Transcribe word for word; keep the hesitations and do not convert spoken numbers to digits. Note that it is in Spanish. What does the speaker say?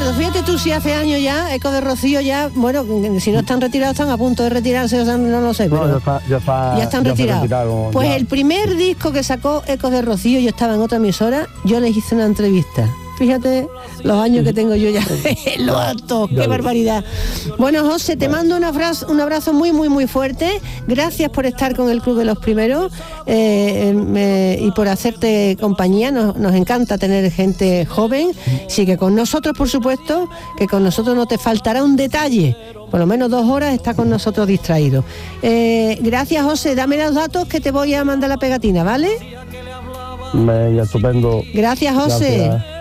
Pero fíjate tú, si hace años ya, Ecos de Rocío ya, bueno, si no están retirados, están a punto de retirarse, o sea, no lo sé, pero no, ya, está, ya, está, ya están ya retirados. retiraron, pues ya. El primer disco que sacó Ecos de Rocío, yo estaba en otra emisora, yo les hice una entrevista. Fíjate los años que tengo yo ya en los actos, qué barbaridad. Bueno, José, te mando un abrazo, un abrazo muy, muy, muy fuerte. Gracias por estar con el Club de los Primeros eh, eh, y por hacerte compañía. Nos, nos encanta tener gente joven. Sigue con nosotros, por supuesto, que con nosotros no te faltará un detalle. Por lo menos dos horas está con nosotros distraído. Eh, gracias, José. Dame los datos que te voy a mandar la pegatina, ¿vale? Venga, estupendo. Gracias, José. Gracias.